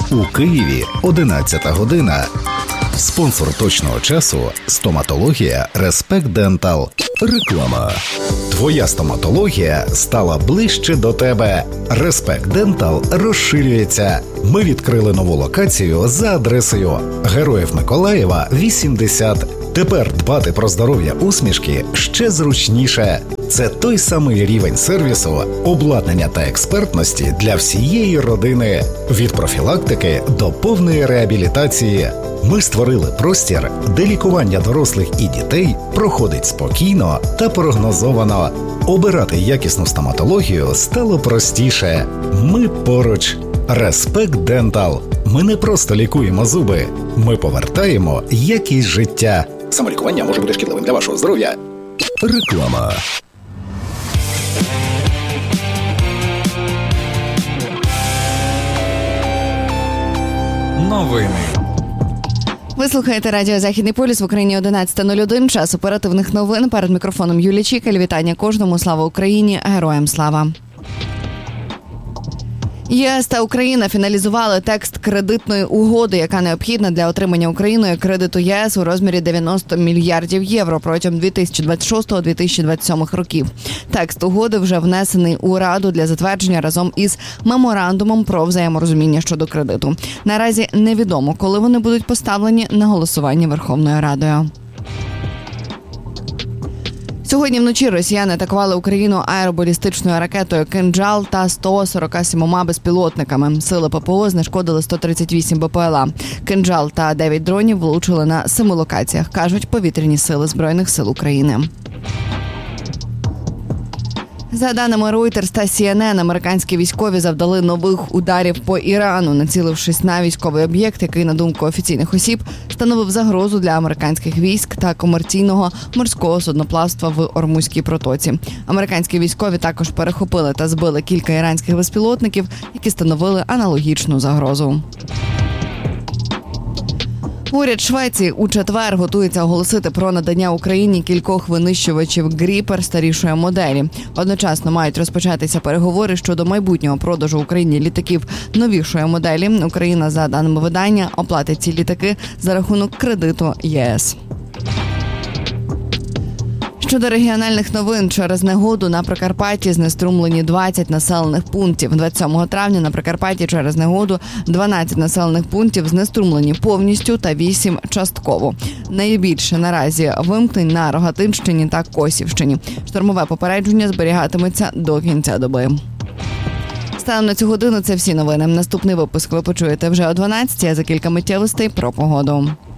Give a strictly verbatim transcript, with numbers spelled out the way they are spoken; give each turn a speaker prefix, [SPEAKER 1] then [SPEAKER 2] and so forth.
[SPEAKER 1] У Києві одинадцята година. Спонсор точного часу – стоматологія «Респект Дентал». Реклама. Твоя стоматологія стала ближче до тебе. «Респект Дентал» розширюється. Ми відкрили нову локацію за адресою Героїв Миколаєва, вісімдесят. Тепер дбати про здоров'я усмішки ще зручніше. Це той самий рівень сервісу, обладнання та експертності для всієї родини. Від профілактики до повної реабілітації. Ми створили простір, де лікування дорослих і дітей проходить спокійно та прогнозовано. Обирати якісну стоматологію стало простіше. Ми поруч. «Респект Дентал». Ми не просто лікуємо зуби. Ми повертаємо якість життя. Самолікування може бути шкідливим для вашого здоров'я. Реклама.
[SPEAKER 2] Новини.
[SPEAKER 3] Ви слухаєте радіо «Західний полюс», в Україні одинадцята нуль один, час оперативних новин. Перед мікрофоном Юлія Чікаль. Вітання кожному. Слава Україні! Героям слава! ЄС та Україна фіналізували текст кредитної угоди, яка необхідна для отримання Україною кредиту ЄС у розмірі дев'яносто мільярдів євро протягом дві тисячі двадцять шостого - дві тисячі двадцять сьомого років. Текст угоди вже внесений у Раду для затвердження разом із меморандумом про взаєморозуміння щодо кредиту. Наразі невідомо, коли вони будуть поставлені на голосування Верховною Радою. Сьогодні вночі росіяни атакували Україну аеробалістичною ракетою «Кинджал» та сто сорок сім безпілотниками. Сили ППО знешкодили сто тридцять вісім БПЛА. «Кинджал» та дев'ять дронів влучили на семи локаціях, кажуть повітряні сили Збройних сил України. За даними Reuters та Сі Ен Ен, американські військові завдали нових ударів по Ірану, націлившись на військовий об'єкт, який, на думку офіційних осіб, становив загрозу для американських військ та комерційного морського судноплавства в Ормузькій протоці. Американські військові також перехопили та збили кілька іранських безпілотників, які становили аналогічну загрозу. Уряд Швеції у четвер готується оголосити про надання Україні кількох винищувачів «Гріпер» старішої моделі. Одночасно мають розпочатися переговори щодо майбутнього продажу Україні літаків новішої моделі. Україна, за даними видання, оплатить ці літаки за рахунок кредиту ЄС. Щодо регіональних новин, через негоду на Прикарпатті знеструмлені двадцять населених пунктів. двадцять сьомого травня на Прикарпатті через негоду дванадцять населених пунктів знеструмлені повністю та вісім частково. Найбільше наразі вимкнень на Рогатинщині та Косівщині. Штормове попередження зберігатиметься до кінця доби. Станом на цю годину це всі новини. Наступний випуск ви почуєте вже о дванадцятій, а за кілька миттєвостей про погоду.